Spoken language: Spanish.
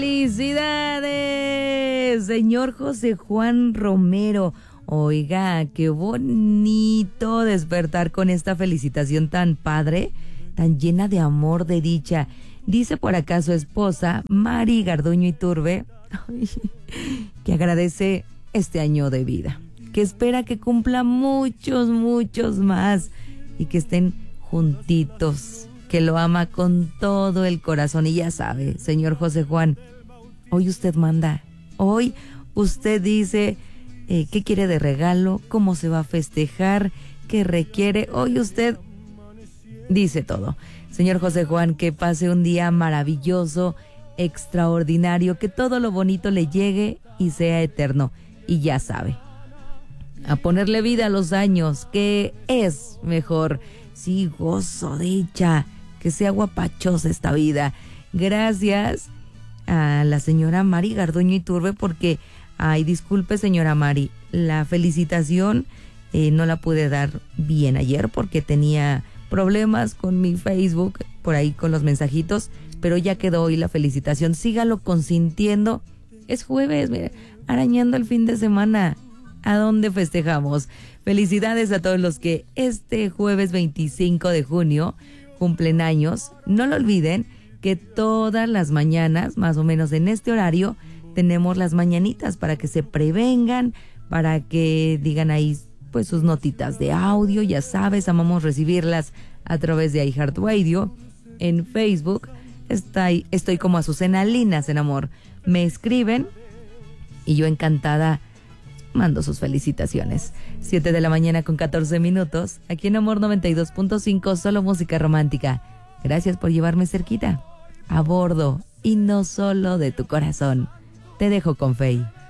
¡Felicidades, señor José Juan Romero! Oiga, qué bonito despertar con esta felicitación tan padre, tan llena de amor, de dicha. Dice por acá su esposa, Mari Garduño Iturbe, que agradece este año de vida, que espera que cumpla muchos, muchos más y que estén juntitos, que lo ama con todo el corazón. Y ya sabe, señor José Juan, hoy usted manda, hoy usted dice qué quiere de regalo, cómo se va a festejar, qué requiere. Hoy usted dice todo. Señor José Juan, que pase un día maravilloso, extraordinario, que todo lo bonito le llegue y sea eterno. Y ya sabe, a ponerle vida a los años, que es mejor. Sí, gozo, dicha, que sea guapachosa esta vida. Gracias a la señora Mari Garduño Iturbe porque, ay, disculpe señora Mari, la felicitación no la pude dar bien ayer porque tenía problemas con mi Facebook, por ahí con los mensajitos, pero ya quedó hoy la felicitación. Sígalo consintiendo. Es jueves, mire, arañando el fin de semana. ¿A dónde festejamos? Felicidades a todos los que este jueves 25 de junio cumplen años. No lo olviden que todas las mañanas, más o menos en este horario, tenemos las mañanitas para que se prevengan, para que digan ahí pues sus notitas de audio. Ya sabes, amamos recibirlas a través de iHeartRadio. En Facebook estoy como Azucena Linas en Amor. Me escriben y yo encantada mando sus felicitaciones. 7 de la mañana con 14 minutos, aquí en Amor 92.5, solo música romántica. Gracias por llevarme cerquita, a bordo y no solo de tu corazón. Te dejo con Fey.